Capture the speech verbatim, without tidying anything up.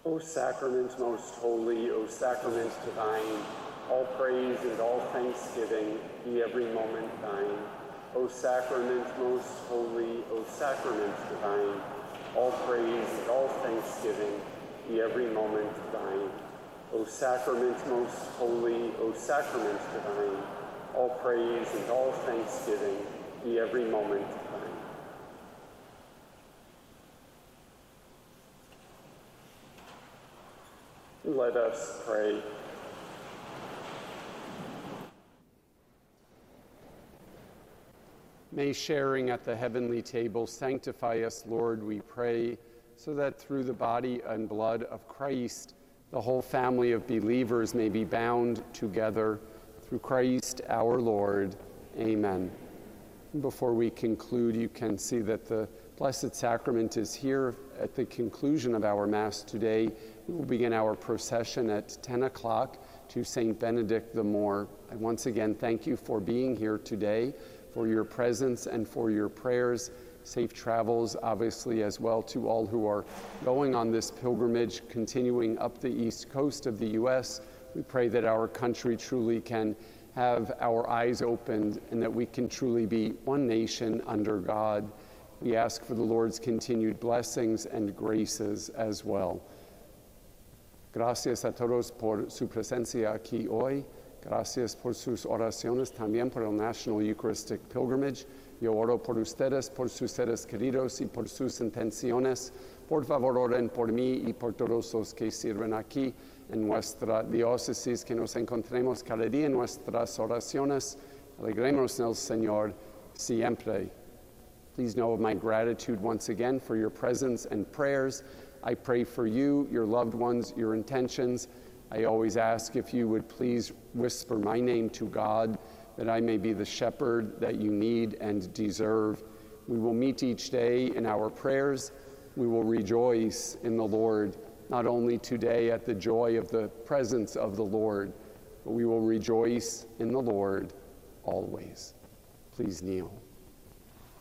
O sacrament most holy, O sacrament divine, all praise and all thanksgiving be every moment thine. O sacrament most holy, O sacrament divine, all praise and all thanksgiving be every moment thine. O sacrament most holy, O sacrament divine, all praise and all thanksgiving be every moment thine. Let us pray. May sharing at the heavenly table sanctify us, Lord, we pray, so that through the body and blood of Christ, the whole family of believers may be bound together through Christ our Lord. Amen. Before we conclude, you can see that the Blessed Sacrament is here at the conclusion of our Mass today. We will begin our procession at ten o'clock to Saint Benedict the Moor. I once again thank you for being here today, for your presence and for your prayers. Safe travels, obviously, as well to all who are going on this pilgrimage, continuing up the east coast of the U S We pray that our country truly can have our eyes opened and that we can truly be one nation under God. We ask for the Lord's continued blessings and graces as well. Gracias a todos por su presencia aquí hoy. Gracias por sus oraciones, también por el National Eucharistic Pilgrimage. Yo oro por ustedes, por sus seres queridos y por sus intenciones. Por favor, oren por mí y por todos los que sirven aquí en nuestra diócesis, que nos encontremos cada día en nuestras oraciones. Alegremos en el Señor siempre. Please know of my gratitude once again for your presence and prayers. I pray for you, your loved ones, your intentions. I always ask if you would please whisper my name to God, that I may be the shepherd that you need and deserve. We will meet each day in our prayers. We will rejoice in the Lord, not only today at the joy of the presence of the Lord, but we will rejoice in the Lord always. Please kneel.